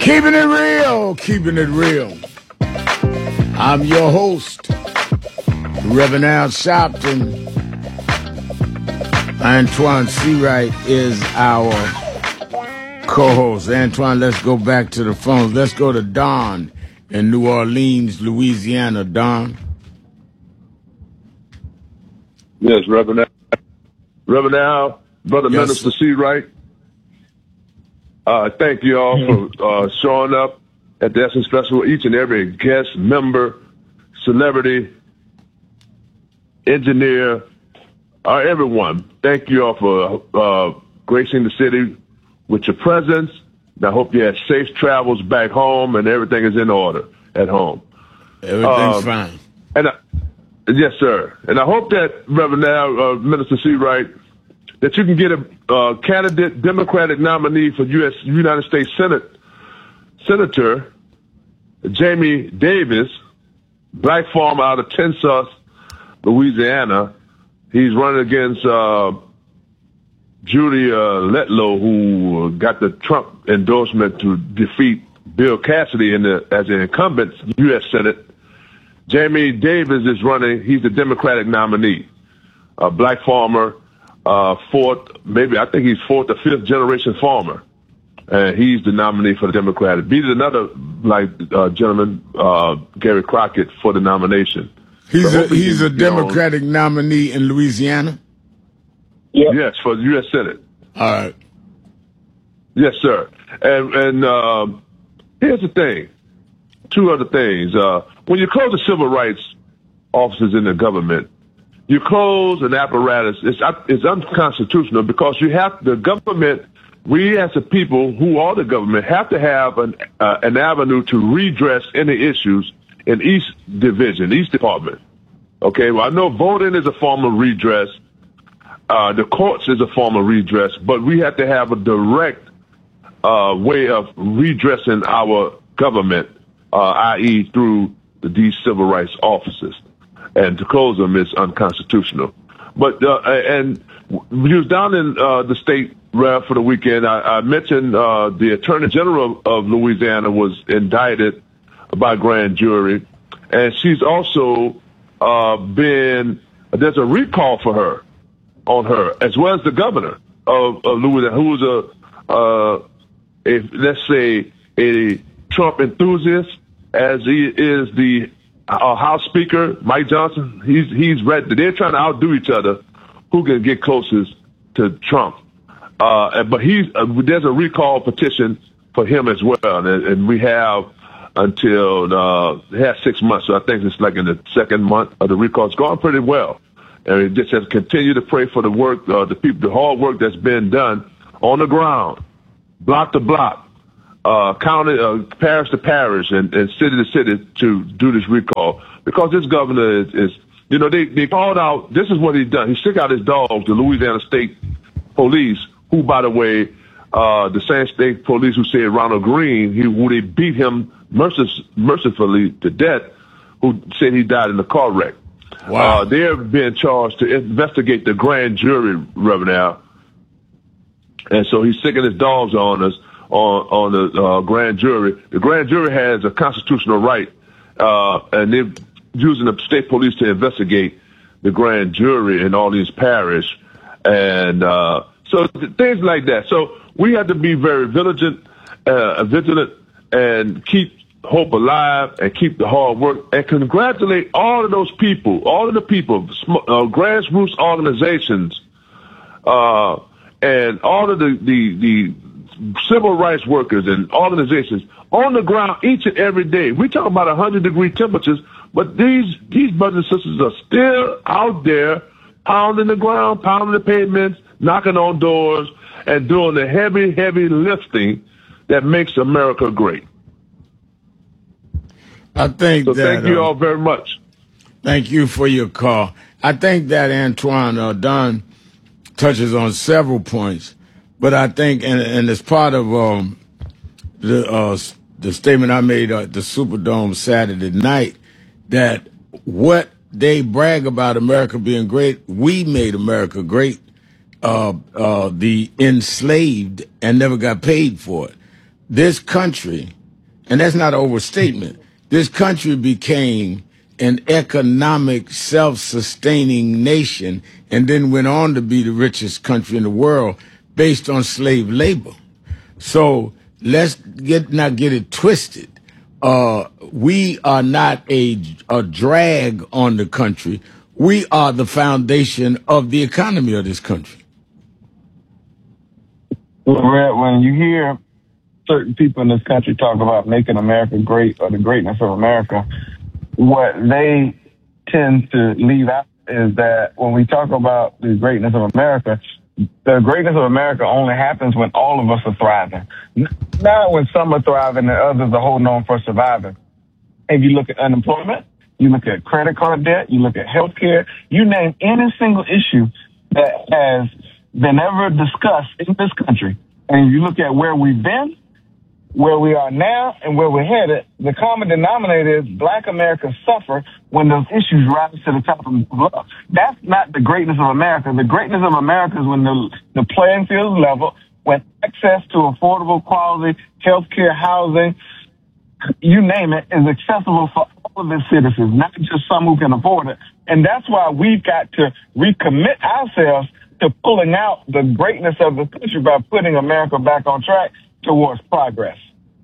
Keeping it real, keeping it real. I'm your host, Reverend Al Sharpton. Antoine Seawright is our co-host. Antoine, let's go back to the phones. Let's go to Don in New Orleans, Louisiana. Don. Yes, Reverend Al, Brother Yes. Minister Seawright. Thank you all for showing up at the Essence Festival. Each and every guest, member, celebrity, engineer, everyone. Thank you all for gracing the city with your presence. And I hope you had safe travels back home and everything is in order at home. Everything's fine. And yes, sir. And I hope that, Reverend Al, Minister Seawright, that you can get a candidate, Democratic nominee for United States Senator Jamie Davis, black farmer out of Tensas, Louisiana. He's running against Judy Letlow, who got the Trump endorsement to defeat Bill Cassidy as an incumbent U.S. Senate. Jamie Davis is running. He's the Democratic nominee, a black farmer. I think he's fourth or fifth generation farmer. And he's the nominee for the Democratic. Beat another black gentleman, Gary Crockett, for the nomination. He's a Democratic nominee in Louisiana? Yep. Yes, for the U.S. Senate. All right. Yes, sir. And here's the thing. Two other things. When you close the civil rights offices in the government, you close an apparatus. It's unconstitutional because the government, we as the people who are the government, have to have an avenue to redress any issues in each division, each department. Okay, well, I know voting is a form of redress. The courts is a form of redress, but we have to have a direct way of redressing our government, i.e. through these civil rights offices. And to close them is unconstitutional. But and we was down in the state rep for the weekend. I mentioned the Attorney General of Louisiana was indicted by grand jury, and she's also there's a recall for her on her, as well as the governor of Louisiana, who was let's say a Trump enthusiast, as he is the House Speaker, Mike Johnson. He's ready. They're trying to outdo each other who can get closest to Trump. But there's a recall petition for him as well, and we have until it has 6 months. So I think it's like in the second month of the recall. It's going pretty well, and it just has to continue to pray for the work, the people, the hard work that's been done on the ground, block to block. County, parish to parish, and city to city to do this recall, because this governor is they called out. This is what he's done. He shook out his dogs, the Louisiana State Police, who, by the way, the same state police who said Ronald Green, who they beat him mercifully to death, who said he died in a car wreck. Wow. They're being charged to investigate the grand jury, Reverend Al. And so he's sicking his dogs on us. On the grand jury. The grand jury has a constitutional right, and they're using the state police to investigate the grand jury in all these parishes, and so things like that. So we have to be very vigilant, and keep hope alive, and keep the hard work, and congratulate all of those people, grassroots organizations, and all of the civil rights workers and organizations on the ground each and every day. We talk about 100-degree temperatures, but these brothers and sisters are still out there pounding the ground, pounding the pavements, knocking on doors, and doing the heavy, heavy lifting that makes America great. I think so. Thank you all very much. Thank you for your call. I think that Antoine Don touches on several points. But I think, and as part of the statement I made at the Superdome Saturday night, that what they brag about America being great, we made America great. The enslaved and never got paid for it. this country, and that's not an overstatement, this country became an economic, self-sustaining nation and then went on to be the richest country in the world based on slave labor. So let's not get it twisted. We are not a drag on the country. We are the foundation of the economy of this country. When you hear certain people in this country talk about making America great or the greatness of America, what they tend to leave out is that when we talk about the greatness of America, the greatness of America only happens when all of us are thriving. Not when some are thriving and others are holding on for surviving. If you look at unemployment, you look at credit card debt, you look at healthcare, you name any single issue that has been ever discussed in this country, and you look at where we've been, where we are now, and where we're headed, the common denominator is Black Americans suffer when those issues rise to the top of the block. That's not the greatness of America. The greatness of America is when the playing field is level, when access to affordable, quality healthcare, housing, you name it, is accessible for all of its citizens, not just some who can afford it. And that's why we've got to recommit ourselves to pulling out the greatness of the country by putting America back on track towards progress.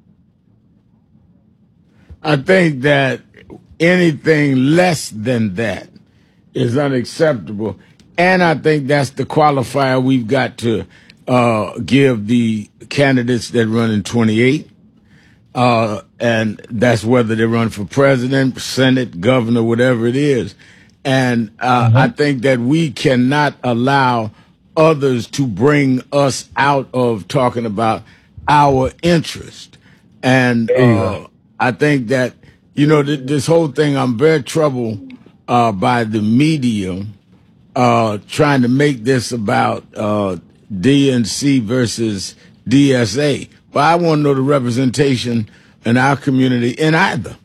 I think that anything less than that is unacceptable. And I think that's the qualifier we've got to give the candidates that run in 28. And that's whether they run for president, Senate, governor, whatever it is. And I think that we cannot allow others to bring us out of talking about our interest. And I think that, this whole thing, I'm very troubled by the media trying to make this about DNC versus DSA. But I want to know the representation in our community in either.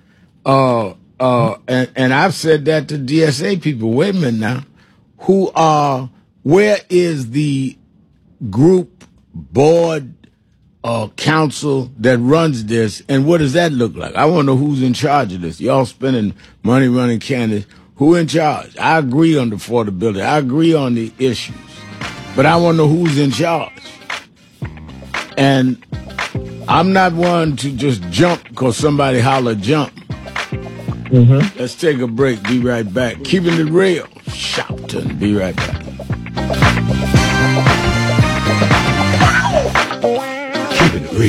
And I've said that to DSA people. Wait a minute now. Where is the group, board, council that runs this, and what does that look like? I want to know who's in charge of this. Y'all spending money running candidates. Who in charge? I agree on the affordability. I agree on the issues. But I want to know who's in charge. And I'm not one to just jump because somebody holler jump. Let's take a break. Be right back. Keeping it real. Shouting. Be right back. Keeping it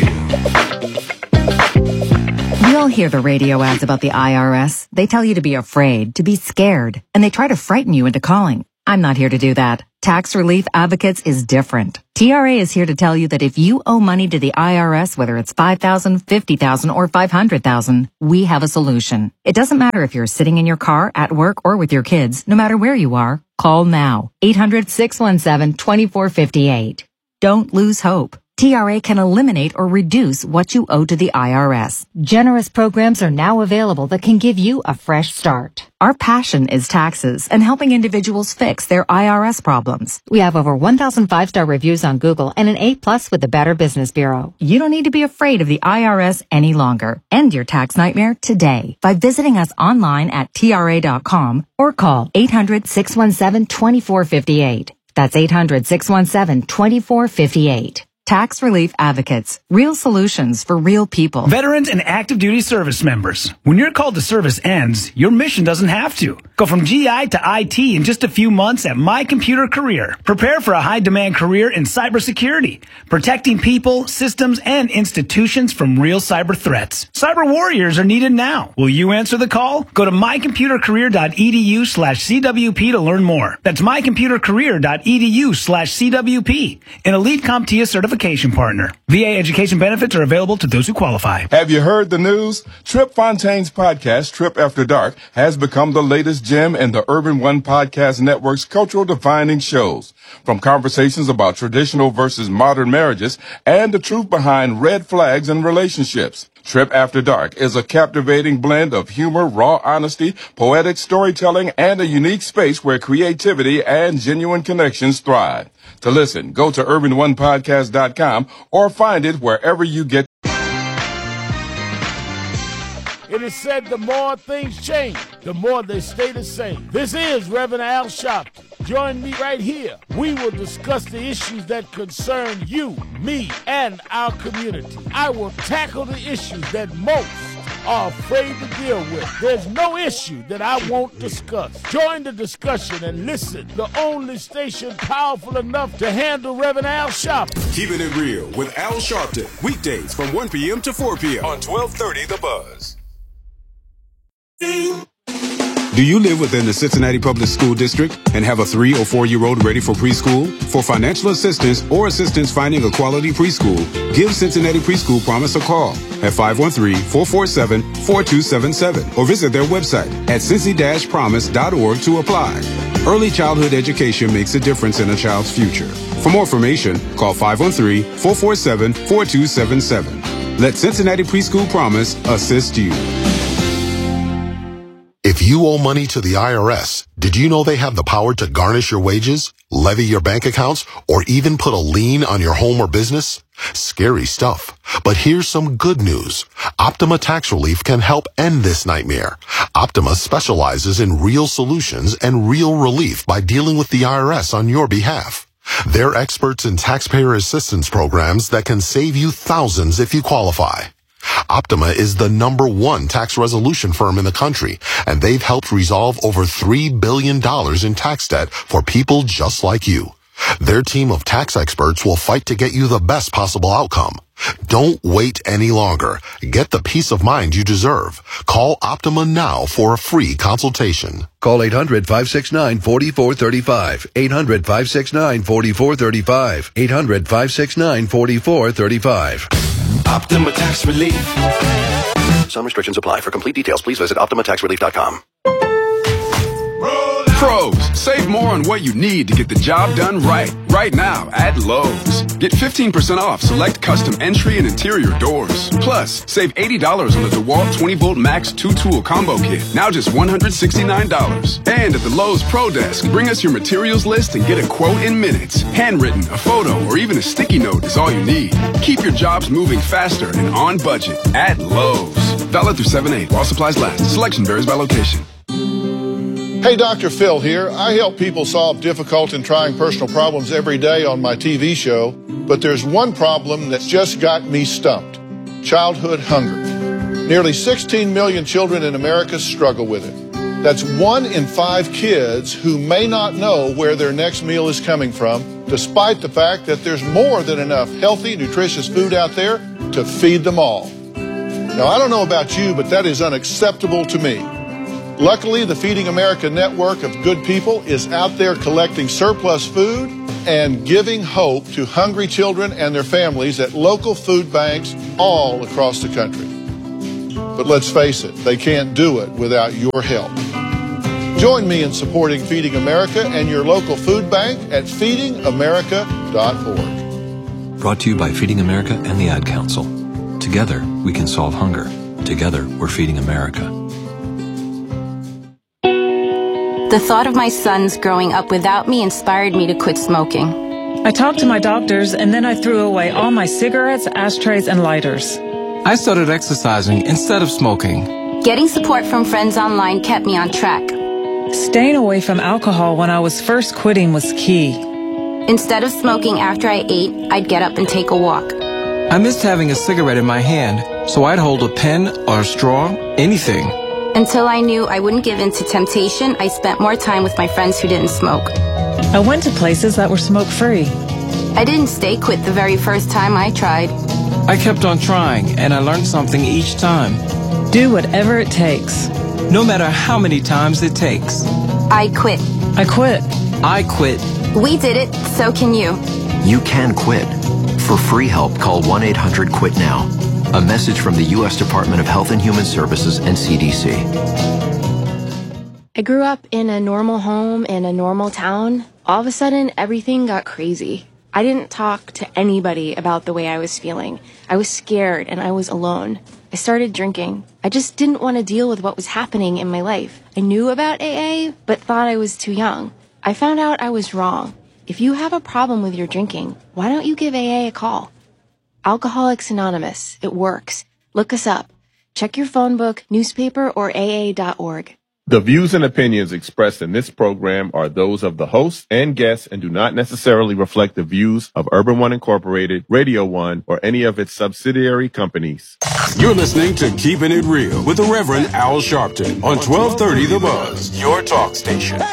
real. We all hear the radio ads about the IRS. They tell you to be afraid, to be scared, and they try to frighten you into calling. I'm not here to do that. Tax Relief Advocates is different. TRA is here to tell you that if you owe money to the IRS, whether it's $5,000, $50,000, or $500,000, we have a solution. It doesn't matter if you're sitting in your car, at work, or with your kids. No matter where you are, call now. 800-617-2458. Don't lose hope. TRA can eliminate or reduce what you owe to the IRS. Generous programs are now available that can give you a fresh start. Our passion is taxes and helping individuals fix their IRS problems. We have over 1,000 5-star reviews on Google and an A+ with the Better Business Bureau. You don't need to be afraid of the IRS any longer. End your tax nightmare today by visiting us online at TRA.com or call 800-617-2458. That's 800-617-2458. Tax Relief Advocates. Real solutions for real people. Veterans and active duty service members. When your call to service ends, your mission doesn't have to. Go from GI to IT in just a few months at My Computer Career. Prepare for a high-demand career in cybersecurity, protecting people, systems, and institutions from real cyber threats. Cyber warriors are needed now. Will you answer the call? Go to mycomputercareer.edu/CWP to learn more. That's mycomputercareer.edu/CWP. An elite CompTIA certification partner. VA education benefits are available to those who qualify. Have you heard the news? Trip Fontaine's podcast, Trip After Dark, has become the latest gem in the Urban One Podcast Network's cultural defining shows. From conversations about traditional versus modern marriages and the truth behind red flags in relationships. Trip After Dark is a captivating blend of humor, raw honesty, poetic storytelling, and a unique space where creativity and genuine connections thrive. To listen, go to urban1podcast.com or find it wherever you get. It is said the more things change, the more they stay the same. This is Reverend Al Sharpton. Join me right here. We will discuss the issues that concern you, me, and our community. I will tackle the issues that most are afraid to deal with. There's no issue that I won't discuss. Join the discussion and listen. The only station powerful enough to handle Reverend Al Sharpton. Keeping it real with Al Sharpton. Weekdays from 1 p.m. to 4 p.m. on 1230 The Buzz. Do you live within the Cincinnati Public School District and have a 3 or 4-year-old ready for preschool? For financial assistance or assistance finding a quality preschool, give Cincinnati Preschool Promise a call at 513-447-4277 or visit their website at cincy-promise.org to apply. Early childhood education makes a difference in a child's future. For more information, call 513-447-4277. Let Cincinnati Preschool Promise assist you. If you owe money to the IRS, did you know they have the power to garnish your wages, levy your bank accounts, or even put a lien on your home or business? Scary stuff. But here's some good news. Optima Tax Relief can help end this nightmare. Optima specializes in real solutions and real relief by dealing with the IRS on your behalf. They're experts in taxpayer assistance programs that can save you thousands if you qualify. Optima is the #1 tax resolution firm in the country, and they've helped resolve over $3 billion in tax debt for people just like you. Their team of tax experts will fight to get you the best possible outcome. Don't wait any longer. Get the peace of mind you deserve. Call Optima now for a free consultation. Call 800-569-4435. 800-569-4435. 800-569-4435. Optima Tax Relief. Some restrictions apply. For complete details, please visit OptimaTaxRelief.com. Pros, save more on what you need to get the job done right. Right now at Lowe's. Get 15% off select custom entry and interior doors. Plus, save $80 on the DeWalt 20-volt Max 2-tool combo kit. Now just $169. And at the Lowe's Pro Desk, bring us your materials list and get a quote in minutes. Handwritten, a photo, or even a sticky note is all you need. Keep your jobs moving faster and on budget at Lowe's. Valid through 7/8 while supplies last. Selection varies by location. Hey, Dr. Phil here. I help people solve difficult and trying personal problems every day on my TV show, but there's one problem that's just got me stumped: childhood hunger. Nearly 16 million children in America struggle with it. That's 1 in 5 kids who may not know where their next meal is coming from, despite the fact that there's more than enough healthy, nutritious food out there to feed them all. Now, I don't know about you, but that is unacceptable to me. Luckily, the Feeding America network of good people is out there collecting surplus food and giving hope to hungry children and their families at local food banks all across the country. But let's face it, they can't do it without your help. Join me in supporting Feeding America and your local food bank at feedingamerica.org. Brought to you by Feeding America and the Ad Council. Together, we can solve hunger. Together, we're feeding America. The thought of my sons growing up without me inspired me to quit smoking. I talked to my doctors, and then I threw away all my cigarettes, ashtrays, and lighters. I started exercising instead of smoking. Getting support from friends online kept me on track. Staying away from alcohol when I was first quitting was key. Instead of smoking after I ate, I'd get up and take a walk. I missed having a cigarette in my hand, so I'd hold a pen or a straw, anything. Until I knew I wouldn't give in to temptation, I spent more time with my friends who didn't smoke. I went to places that were smoke-free. I didn't stay quit the very first time I tried. I kept on trying, and I learned something each time. Do whatever it takes. No matter how many times it takes. I quit. I quit. I quit. We did it, so can you. You can quit. For free help, call 1-800-QUIT-NOW. A message from the U.S. Department of Health and Human Services and CDC. I grew up in a normal home in a normal town. All of a sudden, everything got crazy. I didn't talk to anybody about the way I was feeling. I was scared and I was alone. I started drinking. I just didn't want to deal with what was happening in my life. I knew about AA, but thought I was too young. I found out I was wrong. If you have a problem with your drinking, why don't you give AA a call? Alcoholics Anonymous. It works. Look us up. Check your phone book, newspaper, or AA.org. The views and opinions expressed in this program are those of the host and guests and do not necessarily reflect the views of Urban One Incorporated, Radio One, or any of its subsidiary companies. You're listening to Keeping It Real with the Reverend Al Sharpton on 1230 The Buzz, your talk station.